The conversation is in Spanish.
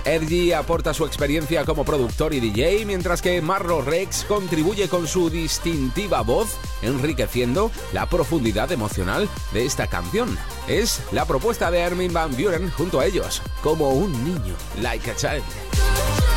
Ergy aporta su experiencia como productor y DJ, mientras que Marro Rex contribuye con su distintiva voz, enriqueciendo la profundidad emocional de esta canción. Es la propuesta de Armin van Buuren junto a ellos, Como un niño, Like a Child.